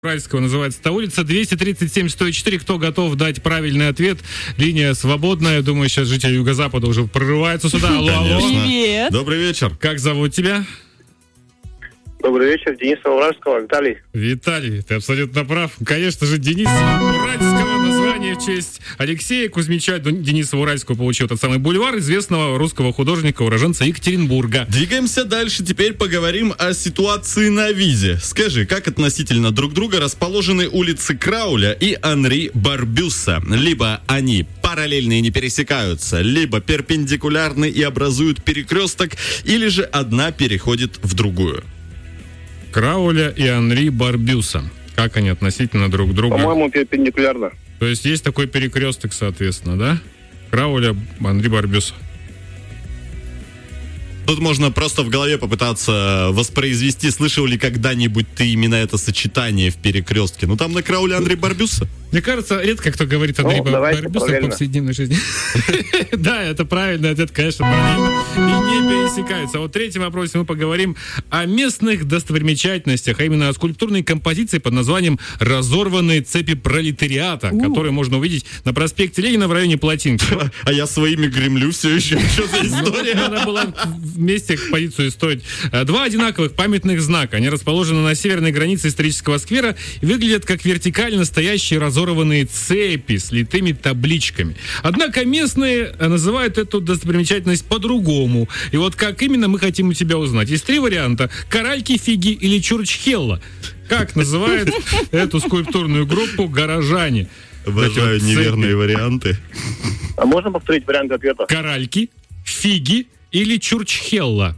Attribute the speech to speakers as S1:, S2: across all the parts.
S1: Уральского называется эта улица. 237-104. Кто готов дать правильный ответ? Линия свободная. Думаю, сейчас жители Юго-Запада уже прорываются сюда. Алло, алло.
S2: Привет.
S3: Добрый вечер.
S1: Как зовут тебя?
S4: Добрый вечер, Денис Уральского, Виталий.
S1: Виталий, ты абсолютно прав. Конечно же, Денис Уральского, название в честь Алексея Кузьмича. Дениса Уральского получил тот самый бульвар известного русского художника, уроженца Екатеринбурга.
S3: Двигаемся дальше. Теперь поговорим о ситуации на визе. Скажи, как относительно друг друга расположены улицы Крауля и Анри Барбюса? Либо они параллельны и не пересекаются, либо перпендикулярны и образуют перекресток, или же одна переходит в другую.
S1: Крауля и Анри Барбюса. Как они относительно друг друга?
S4: По-моему, перпендикулярно.
S1: То есть есть такой перекресток, соответственно, да? Крауля, Анри Барбюса.
S3: Тут можно просто в голове попытаться воспроизвести, слышал ли когда-нибудь ты именно это сочетание в перекрестке. Ну там на Крауле Анри Барбюса.
S1: Мне кажется, редко кто говорит Андрей Барбюса в повседневной жизни. Да, это правильный ответ, конечно, параллельно. И не пересекаются. А вот в третьем вопросе мы поговорим о местных достопримечательностях, а именно о скульптурной композиции под названием «Разорванные цепи пролетариата», которую можно увидеть на проспекте Ленина в районе Плотинки.
S3: А я своими гремлю все еще. Что за история?
S1: Надо было вместе экспозицию стоить. Два одинаковых памятных знака. Они расположены на северной границе исторического сквера и выглядят как вертикально стоящие разорванные цепи с литыми табличками. Однако местные называют эту достопримечательность по-другому. И вот как именно мы хотим у тебя узнать. Есть три варианта. Каральки, фиги или Чурчхелла. Как называют эту скульптурную группу горожане?
S3: Обожаю неверные варианты.
S4: А можно повторить вариант ответа?
S1: Каральки, фиги или Чурчхелла?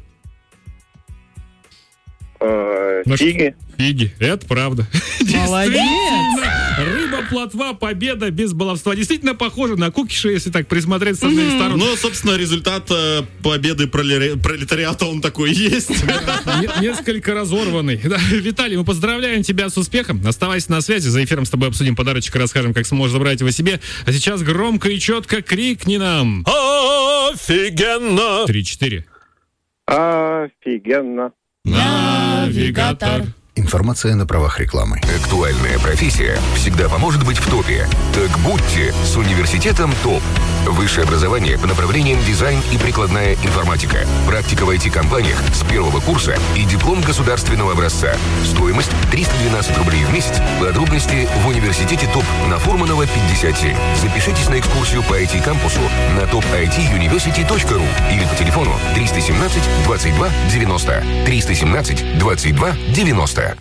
S4: Фиги.
S1: Фиги, это правда.
S2: Молодец.
S1: Рыба, плотва, победа без баловства. Действительно похоже на кукиши, если так присмотреться с одной стороны.
S3: Ну, собственно, результат победы пролетариата, он такой есть.
S1: Несколько разорванный. Да, Виталий, мы поздравляем тебя с успехом. Оставайся на связи. За эфиром с тобой обсудим подарочек и расскажем, как сможешь забрать его себе. А сейчас громко и четко крикни нам. Офигенно! 3-4.
S4: Офигенно.
S1: Навигатор.
S5: Информация на правах рекламы.
S6: Актуальная профессия всегда поможет быть в топе. Так будьте с университетом ТОП. Высшее образование по направлениям дизайн и прикладная информатика. Практика в IT-компаниях с первого курса и диплом государственного образца. Стоимость 312 рублей в месяц. Подробности в университете ТОП на Фурманова 57. Запишитесь на экскурсию по IT-кампусу на topituniversity.ru или по телефону 317 22 90. 317 22 90.